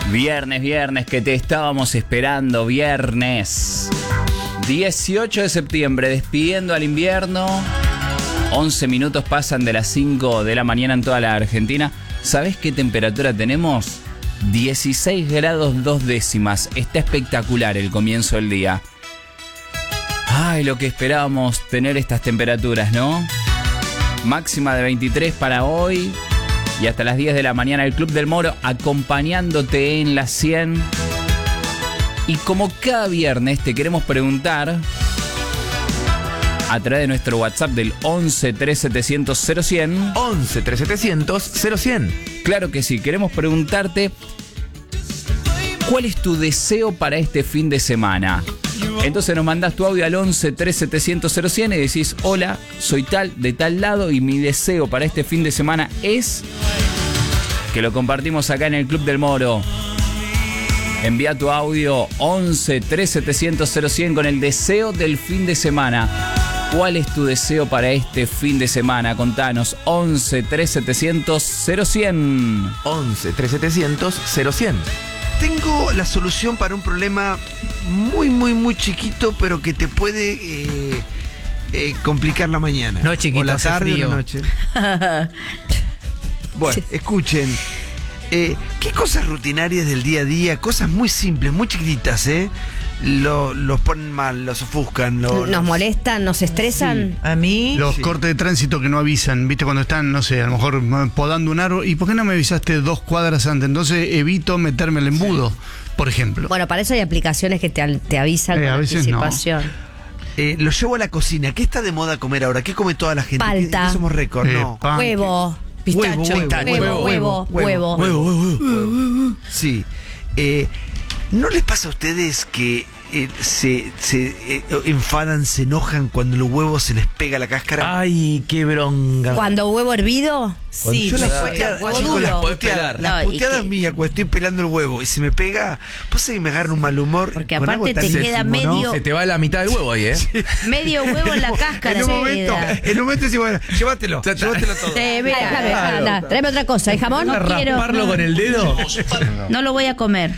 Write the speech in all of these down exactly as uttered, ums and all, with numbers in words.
Viernes, viernes, que te estábamos esperando, viernes dieciocho de septiembre, despidiendo al invierno. once minutos pasan de las cinco de la mañana en toda la Argentina. ¿Sabés qué temperatura tenemos? dieciséis grados dos décimas. Está espectacular el comienzo del día. Ay, lo que esperábamos tener estas temperaturas, ¿no? Máxima de veintitrés para hoy. Y hasta las diez de la mañana el Club del Moro acompañándote en las cien. Y como cada viernes te queremos preguntar a través de nuestro WhatsApp del once tres setecientos cero cien. once tres setecientos cero cien. Claro que sí, queremos preguntarte ¿cuál es tu deseo para este fin de semana? Entonces nos mandás tu audio al once tres setecientos cero cien y decís: hola, soy tal, de tal lado, y mi deseo para este fin de semana es... que lo compartimos acá en el Club del Moro. Envía tu audio once tres setecientos cero cien con el deseo del fin de semana. ¿Cuál es tu deseo para este fin de semana? Contanos. once tres setecientos cero cien. once tres setecientos cero cien. Tengo la solución para un problema muy, muy, muy chiquito, pero que te puede eh, eh, complicar la mañana. No es chiquito, o la hace tarde frío. o la noche. Bueno, escuchen. Eh, ¿Qué cosas rutinarias del día a día, cosas muy simples, muy chiquititas, eh? Lo, los ponen mal, los ofuscan. Lo, Nos los... molestan, nos estresan. A mí, Los Sí. cortes de tránsito que no avisan, ¿viste? Cuando están, no sé, a lo mejor podando un árbol. ¿Y por qué no me avisaste dos cuadras antes? Entonces evito meterme el embudo, por ejemplo. Bueno, para eso hay aplicaciones que te, al- te avisan Eh, con a veces no. anticipación. Eh, lo llevo a la cocina. ¿Qué está de moda comer ahora? ¿Qué come toda la gente? ¿Qué- Palta. ¿Qué somos récord? Eh, No. pan. Huevo, Huevo, pistacho, huevo, huevo, huevo, huevo, huevo. Sí. Eh, ¿No les pasa a ustedes que eh, se, se eh, enfadan, se enojan cuando los huevos se les pega la cáscara? Ay, qué bronca. Cuando huevo hervido, sí. Yo las huevo puteadas, duro. chicos, las Podés puteadas, pelar. las No, y puteadas que- mías cuando estoy pelando el huevo y se me pega, pues que me agarra un mal humor. Porque con aparte algo tan te queda ínfimo, ¿no? medio- Se te va la mitad del huevo ahí, ¿eh? Medio huevo en la cáscara. En un se momento, queda. en un momento decís, bueno, llévatelo, Ya está. llévatelo todo. Sí, Ay, mira, déjame, anda, tráeme otra cosa. ¿Hay jamón? No quiero. ¿Rasparlo con el dedo? No lo voy a comer.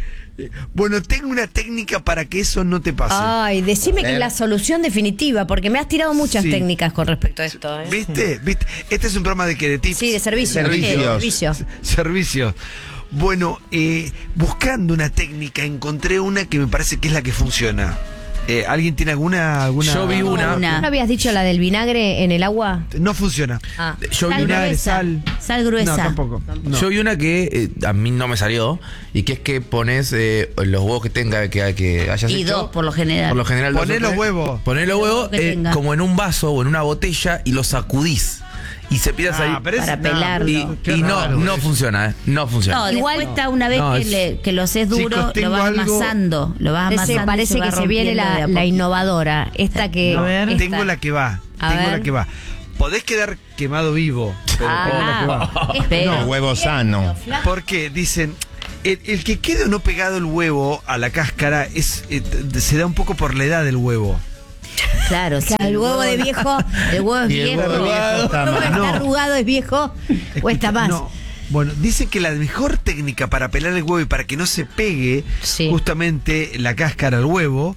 Bueno, tengo una técnica para que eso no te pase. Ay, decime que es la solución definitiva, porque me has tirado muchas Sí. técnicas con respecto a esto. ¿eh? ¿Viste? ¿Viste? Este es un programa de que de tips. Sí, de servicio. Servicios. Sí, de servicio. Servicios. Bueno, eh, buscando una técnica encontré una que me parece que es la que funciona. Eh, ¿Alguien tiene alguna, alguna? Yo vi una. Una. ¿No habías dicho la del vinagre en el agua? No funciona. Ah. Yo vi Sal una, gruesa. sal. Sal gruesa. No, tampoco. No. yo vi una que eh, a mí no me salió, y que es que pones eh, los huevos que tenga que, que hayas Y hecho. dos, por lo general. Por lo general dos Poné o los tres. huevos. Poné los huevos que eh, tenga. como en un vaso o en una botella y los sacudís. Y se empieza a salir. Ah, pero Para es- pelarlo. y qué y no, raro no eso. funciona, ¿eh? No funciona. No, Igual- después está una vez No, que, es- le- que lo haces duro, Chicos, tengo lo vas algo- amasando. Lo vas Parece, amasando. y parece va que se viene rompiendo de la, a la poquito. innovadora. Esta que. No, ver. tengo esta. la que va. A tengo ver. la que va. Podés quedar quemado vivo, pero tengo la que va. Ah, Espera. No, huevo sano. Porque dicen, el, el que quede o no pegado el huevo a la cáscara es eh, t- se da un poco por la edad del huevo. Claro, sí. Claro, el huevo de viejo, el huevo es Y el viejo. huevo viejo está El huevo mal. está No. arrugado, es viejo, cuesta más. No. Bueno, dice que la mejor técnica para pelar el huevo y para que no se pegue Sí. justamente la cáscara al huevo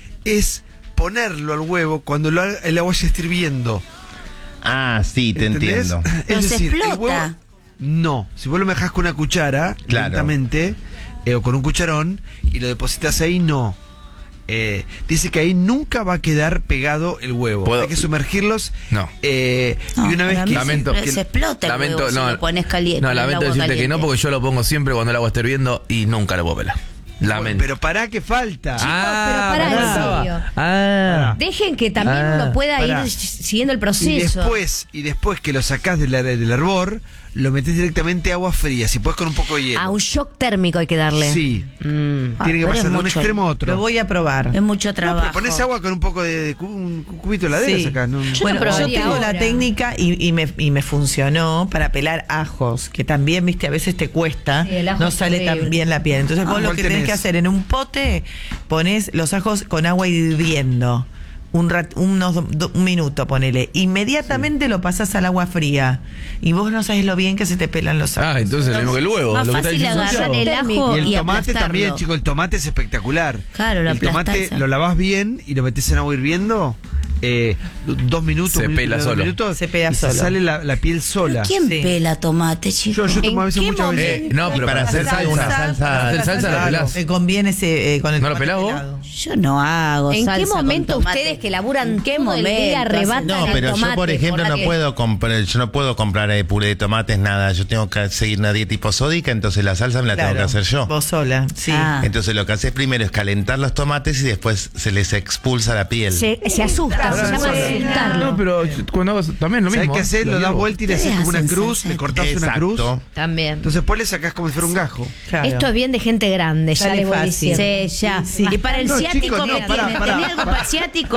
es ponerlo al huevo cuando lo haga- el agua ya esté hirviendo. Ah, sí, te ¿Entendés? entiendo. Pero Es se decir, el explota. huevo- no, si vos lo dejás con una cuchara, Claro. lentamente, eh, o con un cucharón, y lo depositas ahí, no. Eh, dice que ahí nunca va a quedar pegado el huevo. ¿Puedo? Hay que sumergirlos. No. eh, No, y una vez para que. mí Lamento. se, se explota el Lamento, huevo si no, lo pones caliente. No, con el lamento agua decirte que caliente. no, porque yo lo pongo siempre cuando el agua está hirviendo y nunca lo puedo pelar. Lamento. Pero pará que falta. Ah, pero pará, pará. en serio. Ah. Dejen que también Ah, uno pueda pará. ir siguiendo el Y proceso. después, y después que lo sacás del, del hervor, lo metés directamente a agua fría, si puedes con un poco de hielo. A un shock térmico hay que darle. Sí. Mm. Ah, Tiene que pero es pasar de un mucho. extremo a otro. lo voy a probar. Es mucho No, trabajo. pero pones agua con un poco de, de cu- un cubito de heladera Sí. acá. No, Yo Bueno, lo yo probaría tengo ahora. la técnica y, y, me, y me funcionó para pelar ajos, que también, viste, a veces te cuesta, Sí, el ajo no es sale horrible. tan bien la piel. Entonces Ah, vos lo ¿cuál que tenés tenés? que hacer en un pote, pones los ajos con agua hirviendo. un, rat, unos do, do, un minuto, ponele. Inmediatamente sí. lo pasás al agua fría. Y vos no sabés lo bien que se te pelan los ajos. Ah, entonces lo mismo que el huevo. Más lo que fácil agarrar el ajo y el y tomate aplastarlo. también, chicos. El tomate es espectacular. Claro, lo El tomate aplastás. lo lavás bien y lo metés en agua hirviendo. Eh, dos minutos, Se un pela minuto, solo. dos minutos, Se pela y solo. Se sale la, la piel sola. ¿Quién Sí. pela tomate, Yo, chicos? yo tomo a veces qué muchas veces. Eh, no, pero para hacer salsa, una salsa. Para hacer salsa la claro. pelás. Me conviene ese, eh, con el ¿No lo tomate pelás vos? pelado. Yo no hago ¿En salsa qué con momento tomate. ustedes que laburan ¿En qué todo el día momento? arrebatan No, el pero tomate yo, por ejemplo, la no piel? puedo comprar, yo no puedo comprar eh, puré de tomates, nada. Yo tengo que seguir una dieta hiposódica, entonces la salsa me la tengo que Claro, hacer yo. Vos sola, sí. Ah. Entonces lo que haces primero es calentar los tomates y después se les expulsa la piel. Se, se asusta, se llama asustarlo. No, pero cuando hago también lo mismo. ¿Sabés qué hacer? Lo das llevo. vuelta y le haces Ustedes como una hacen cruz, salsa. le cortás una cruz. Exacto. También. Entonces después le sacás como si fuera un gajo. Claro. Esto es bien de gente grande, ya Sale le voy fácil. diciendo. Sí, ya. Sí, sí. Y para el No, ciático, chicos, no, ¿qué pará, tiene? pará, ¿Tenía algo para el ciático?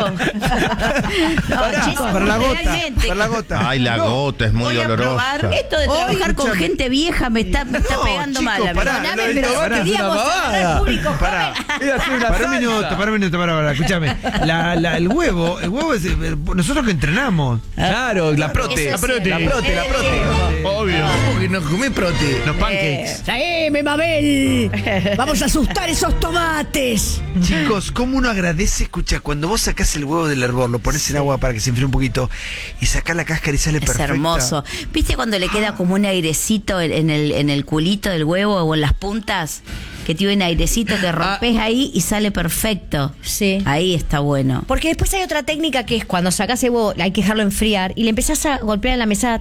No, Para, chicos, para la gota. realmente. Para la gota. Ay, la No, gota es muy Voy a dolorosa. probar esto de trabajar con escúchame. gente vieja, me está, me está No, pegando chicos, mal. a mí. pará, Perdóname, lo de pero tomate es queríamos una agarrar babada. al público Pará. joven. Para un minuto, para un minuto, para, para, escúchame. La, la, el huevo, el huevo es. eh, Nosotros que entrenamos. Claro, la prote. Eso La prote. sí. La prote, la prote. Obvio. Porque no comés prote. Los pancakes. ¡Traeme, Mabel! ¡Vamos a asustar esos tomates! Chicos, ¿cómo uno agradece? Escucha, cuando vos sacás el huevo del hervor, lo pones en agua para que se enfríe un poquito y sacás la cáscara y sale Es perfecta. hermoso. ¿Viste cuando le queda como un airecito en en el, en el culito del huevo o en las puntas? Que tiene un airecito que rompes ahí y sale perfecto. Sí. Ahí está bueno. Porque después hay otra técnica que es cuando sacás el huevo, hay que dejarlo enfriar y le empezás a golpear en la mesa.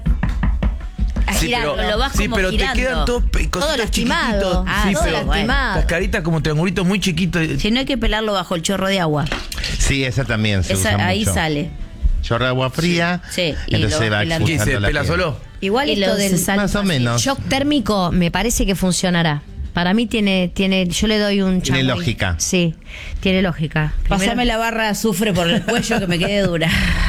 A Sí, girarlo. pero- lo vas sí, como pero girando. te quedan todos pe- Todo cositos lastimado. chiquititos. Ah, Sí, todo pero lastimado. cascaritas como triangulitos muy chiquitos. Si no hay que pelarlo bajo el chorro de agua. Sí, esa también se Esa- usa ahí mucho. sale. Chorro de agua fría. Sí, y entonces lo se va vas pelando. ¿Qué expulsando se la pela piel. solo? Igual Y esto lo- del se sale Más o menos. shock térmico me parece que funcionará. Para mí tiene, tiene, yo le doy un Tiene chagüey. lógica. Sí, tiene lógica. Pásame Primero- la barra de azufre por el cuello que me quede dura.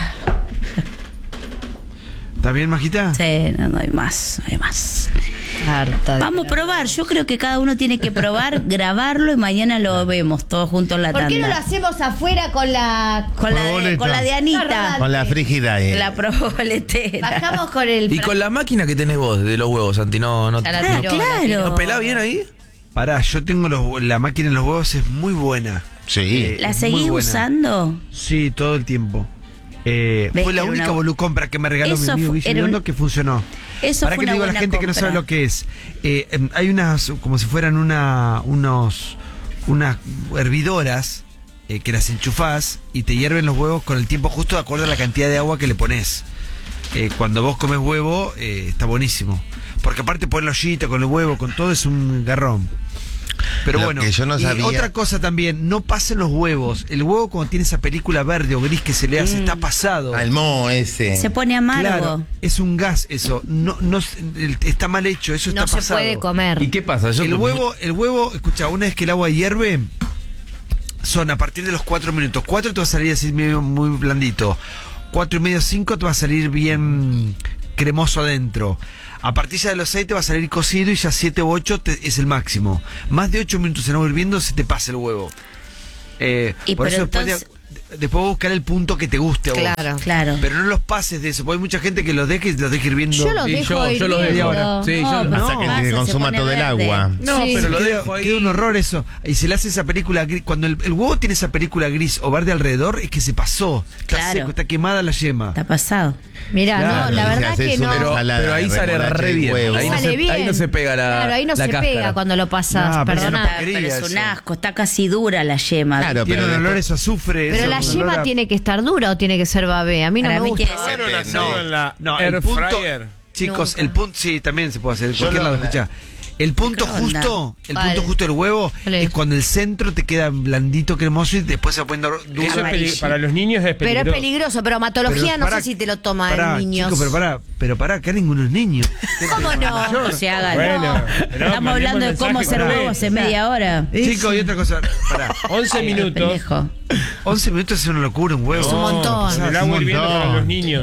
¿Está bien, Majita? Sí, no, no hay más, no hay más. Harta de- Vamos a probar. Yo creo que cada uno tiene que probar, grabarlo y mañana lo vemos todos juntos en la ¿Por tanda. qué no lo hacemos afuera con la... Con la, de, boleta? con la de Anita. Con la frígida. eh. La proboletera. Bajamos con el... Y con la máquina que tenés vos de los huevos, Santi, no, no, Ya la Ah, tiró, claro. la tiró. ¿no pelá bien ahí? Pará, yo tengo los, la máquina en los huevos, es muy buena. Sí. Eh, ¿La es seguís muy buena. usando? Sí, todo el tiempo. Eh, Ves fue la que era única una- volucompra que me regaló Eso mi amigo fu- Guille era un- Biondo que funcionó. Eso Para fue que le una digo a la buena gente que no compra. sabe lo que es. Eh, em, hay unas, como si fueran una, unos, unas hervidoras eh, que las enchufás y te hierven los huevos con el tiempo justo de acuerdo a la cantidad de agua que le pones. Eh, cuando vos comes huevo, eh, está buenísimo. Porque aparte poner la ollita con el huevo, con todo es un garrón. Pero Lo bueno, que yo no y sabía- otra cosa también, no pasen los huevos. El huevo cuando tiene esa película verde o gris que se le hace, está pasado. Al moho ese. Se pone amargo. Claro, es un gas eso. No, no, el- está mal hecho, eso No está se pasado. puede comer. ¿Y qué pasa? Yo El huevo, el huevo, escucha, una vez que el agua hierve, son a partir de los cuatro minutos. Cuatro te va a salir así medio muy blandito. Cuatro y medio, cinco te va a salir bien cremoso adentro. A partir ya de los seis te va a salir cocido y ya siete u ocho te- es el máximo. Más de ocho minutos en agua hirviendo se te pasa el huevo. Eh, Y por pero eso después, entonces- de- después buscar el punto que te guste a vos. Claro. Claro. Pero no los pases de eso, porque hay mucha gente que los deje y los deje hirviendo. Yo los Sí, dejo yo- yo los dejo hirviendo. ahora. Sí, yo No, los- pero- Hasta que pasa, te se consuma pone todo el verde. agua. No, Sí. pero lo queda, dejo ahí. queda un horror eso. Y se le hace esa película gris. Cuando el, el huevo tiene esa película gris o verde alrededor, es que se pasó. Está Claro. seco, está quemada la yema. Está pasado. Mirá, Claro, no, la y se verdad hace que su no. Pero, ensalada pero ahí de sale remolacha re y bien. huevo. Ahí no, Sale se, bien. ahí no se pega la. Claro, ahí no la se cáscara. pega cuando lo pasas, No, pero eso no perdona. porquería Pero es un eso. asco, está casi dura la yema. Claro, Tiene pero un olor después- eso a azufre. Pero eso, la un yema olor a- tiene que estar dura o tiene que ser babé. A mí no Para me mí gusta. tiene que ser Depende. No, en la no, air el punto, fryer. chicos, Nunca. el punto, sí, también se puede hacer, en cualquier lo- lado, escuchá. El punto Microondas. justo, el ¿Cuál? punto justo del huevo ¿Cuál es es? cuando el centro te queda blandito, cremoso y después se va poniendo duro. Eso es Amarillo. peli- para los niños es Pero peligroso. es peligroso, pero hematología Pero no pará, sé si te lo toma pará, en niños. Chico, pero pará, pero pará, acá ninguno es niño. ¿Cómo no? No se haga. Bueno, pero Estamos mandemos hablando de el cómo mensaje hacer para huevos él. en media hora. Chicos, y otra cosa, pará. once minutos. Pendejo. once minutos es una locura un huevo. Es un montón. Con el agua Un hirviendo montón. para los niños.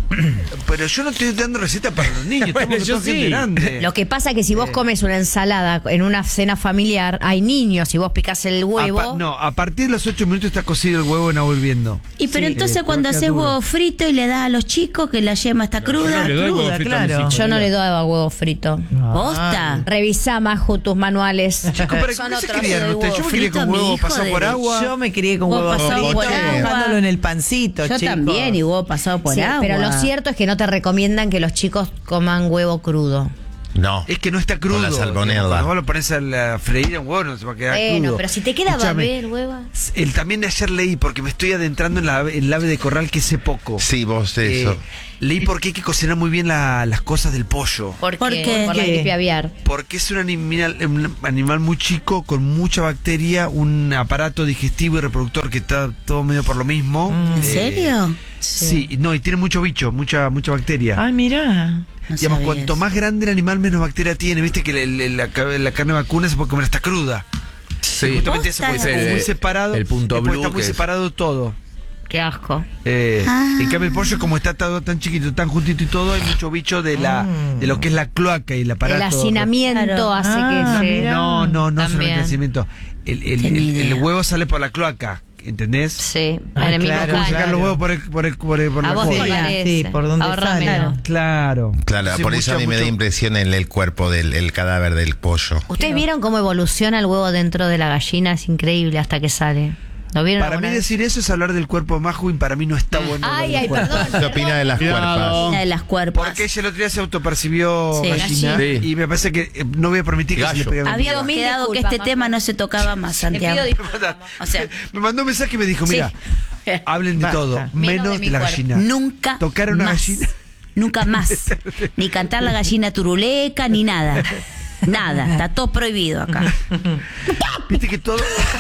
Pero yo no estoy dando receta para los niños. Bueno, estamos yo con gente sí. grande. Lo que pasa es que si vos comes una ensalada en una cena familiar, hay niños, y vos picás el huevo. A pa- no, a partir de los ocho minutos está cocido el huevo en agua hirviendo. Y pero Sí, entonces eh, cuando queda haces duro. huevo frito y le das a los chicos que la yema está cruda, le doy huevo cruda, frito a mis claro. hijos. Yo no le doy a huevo frito. posta. Revisá, Maju, tus manuales. Chicos, ¿para Son qué se otros. criaron de ustedes? Yo huevo me crié frito, con mi huevo hijo pasado por de- agua. Yo me crié con Vos huevo pasado frito, por agua. dejándolo en el pancito, Yo chicos. también, y huevo pasado por Sí, agua. pero lo cierto es que no te recomiendan que los chicos coman huevo crudo. No. Es que no está crudo. Con la salmonella. Cuando vos lo pones a la freír un huevo no se va a quedar Bueno, crudo. pero si te queda Escúchame, babé el huevo. El, también de ayer leí, porque me estoy adentrando en la en el ave de corral que sé poco. Sí, vos Eh, eso. leí porque hay que cocinar muy bien la- las cosas del pollo. ¿Por, ¿Por qué? qué? Por la ¿Qué? gripe aviar. Porque es un animal, un animal muy chico, con mucha bacteria, un aparato digestivo y reproductor que está todo medio por lo mismo. ¿En Eh, serio? Sí, no, y tiene mucho bicho, mucha mucha bacteria. Ay, mirá. No Digamos, sabía cuanto eso. más grande el animal, menos bacteria tiene. Viste que el- el- la, ca- la carne vacuna se puede comer hasta cruda. Sí. Justamente eso, Posta. porque está Es el- muy separado. el punto después blue está muy que es- separado todo. Qué asco. Eh, Ah. En cambio el pollo, como está todo tan chiquito, tan juntito y todo, hay mucho bicho de la de lo que es la cloaca y el aparato. El hacinamiento Claro. hace Ah, que se... mira. No, no, no es También. el crecimiento. El, el- Tenía el- el idea. huevo sale por la cloaca, ¿entendés? Sí, Ah, en el mismo claro, ¿Cómo caño. sacar claro. los huevos por, el, por, el, por, el- por A la vos te cola? parece. Sí, por donde Ahorrámelo. sale. Claro. Claro, Sí, por mucha, eso a mí me da mucho- impresión el, el cuerpo del el cadáver del pollo. ¿Ustedes vieron cómo evoluciona el huevo dentro de la gallina? Es increíble hasta que sale. ¿Lo vieron Para mí alguna vez? decir eso es hablar del cuerpo majo y para mí no está bueno. hablar Ay, del ay, cuerpo. perdón. ¿Qué opina de las cuerpas? Una de las cuerpas. Porque ella el otro día se autopercibió Sí, gallina gallina. y me parece que eh, no voy a permitir que se le Gallo. pegue a mi Habíamos Mil quedado que disculpas, este Majo. tema no se tocaba más, Santiago. pido disculpas. O sea, me mandó un mensaje y me dijo, mira, hablen de Basta. todo, Menos menos de de, mi la cuerpo. gallina. nunca Tocar a una más. gallina. Nunca más. Ni cantar la gallina turuleca, ni nada. Nada. Está todo prohibido acá. Viste que todo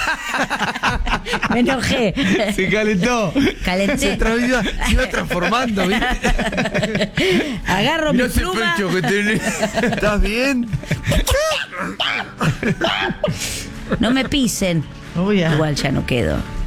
Me enojé. se calentó. Calenté. Se, tra- iba, se iba transformando, ¿viste? Agarro mi pluma. que tenés. ¿Estás bien? No me pisen. Uy, ah. Igual ya no quedo.